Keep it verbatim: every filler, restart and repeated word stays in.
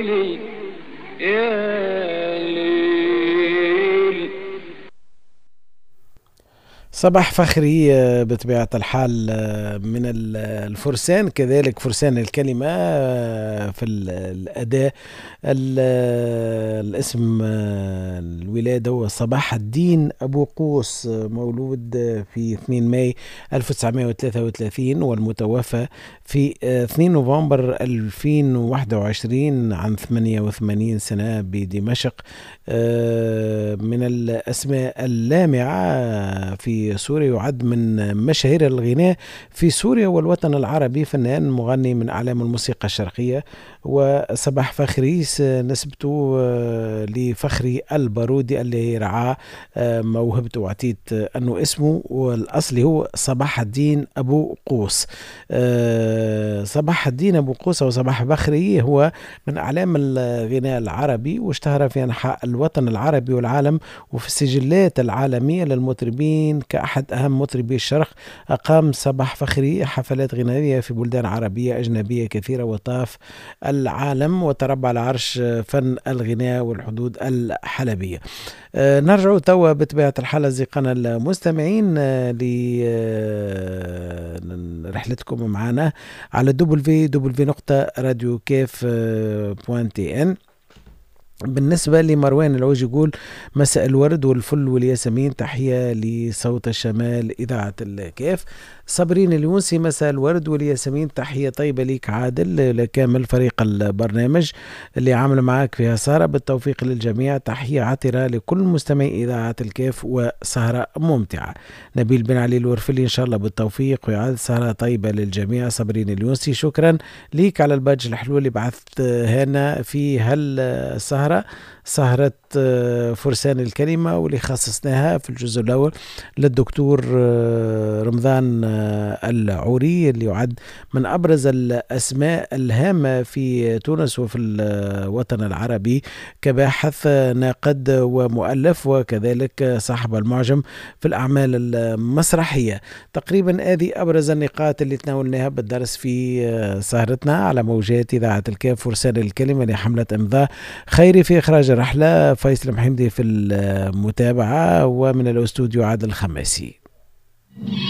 ليلي يا ليل. صباح فخري بطبيعة الحال من الفرسان، كذلك فرسان الكلمة في الأداء. الاسم الولادة هو صباح الدين أبو قوس، مولود في اثنين ماي ألف وتسعمائة وثلاثة وثلاثين والمتوفى في اثنين نوفمبر ألفين وواحد وعشرين عن ثمانية وثمانين سنة بدمشق. من الأسماء اللامعة في سوريا، يعد من مشاهير الغناء في سوريا والوطن العربي، فنان مغني من أعلام الموسيقى الشرقية. وصباح فخري نسبته لفخري البارودي اللي رعاه موهبته وعطيت أنه اسمه والأصلي هو صباح الدين أبو قوس. صباح الدين أبو قوس أو صباح فخري هو من أعلام الغناء العربي، واشتهر في أنحاء الوطن العربي والعالم وفي السجلات العالمية للمطربين كأحد أهم مطربي الشرق. أقام صباح فخري حفلات غنائية في بلدان عربية أجنبية كثيرة وطاف العالم وتربع على عرش فن الغناء والحدود الحلبية. أه نرجع توا بطبيعة الحال أصدقائنا المستمعين أه لرحلتكم معنا على دبليو دبليو نقطة راديو كيف بوان تي ان. بالنسبة لمروان العوج يقول مساء الورد والفل والياسمين، تحية لصوت الشمال إذاعة الكيف. صابرين اليونسي مساء الورد والياسمين، تحية طيبة ليك عادل لكامل فريق البرنامج اللي عامل معاك فيها سهرة، بالتوفيق للجميع. تحية عطرة لكل مستمعي إذاعة الكيف وسهرة ممتعة. نبيل بن علي الورفلي إن شاء الله بالتوفيق ويعاد سهرة طيبة للجميع. صابرين اليونسي شكرا ليك على الباج الحلو اللي بعثت هنا في هالسهرة، سهرة فرسان الكلمة، واللي خصصناها في الجزء الأول للدكتور رمضان العوري اللي يعد من أبرز الأسماء الهامة في تونس وفي الوطن العربي كباحث ناقد ومؤلف وكذلك صاحب المعجم في الأعمال المسرحية. تقريبا هذه أبرز النقاط اللي تناولناها بالدرس في سهرتنا على موجات إذاعة الكيف. فرسان الكلمة لحملة إمضاء خيري في إخراج الرحلة، فيصل محمدي في المتابعة، ومن الاستوديو عادل الخماسي.